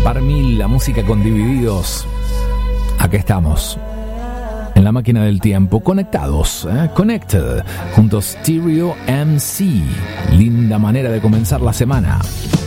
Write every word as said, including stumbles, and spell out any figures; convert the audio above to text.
Par mil, la música con Divididos. Acá estamos, en la máquina del tiempo, conectados, ¿eh? Connected, junto a Stereo M C. Linda manera de comenzar la semana.